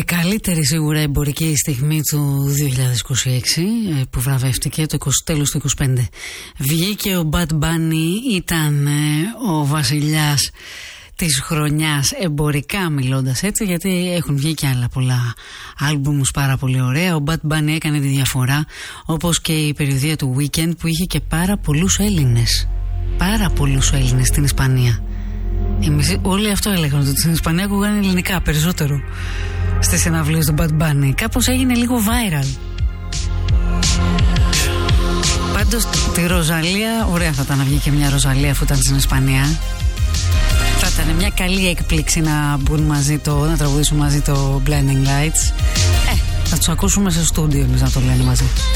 Καλύτερη σίγουρα εμπορική στιγμή του 2026 που βραβεύτηκε το τέλος του 2025. Βγήκε ο Bad Bunny, ήταν ο βασιλιάς της χρονιάς εμπορικά μιλώντας, έτσι, γιατί έχουν βγει και άλλα πολλά άλμπουμους πάρα πολύ ωραία. Ο Bad Bunny έκανε τη διαφορά, όπως και η περιοδία του Weekend που είχε και πάρα πολλούς Έλληνες στην Ισπανία. Εμείς όλοι αυτό έλεγαν, ότι στην Ισπανία ακούγανε ελληνικά περισσότερο στις συναυλίες του Bad Bunny. Κάπως έγινε λίγο viral. Πάντως τη Ροζαλία, ωραία θα ήταν να βγει και μια Ροζαλία αφού ήταν στην Ισπανία. Θα ήταν μια καλή έκπληξη να μπουν μαζί να τραγουδήσουν μαζί το Blinding Lights. Θα τους ακούσουμε σε στούντιο εμείς να το λένε μαζί.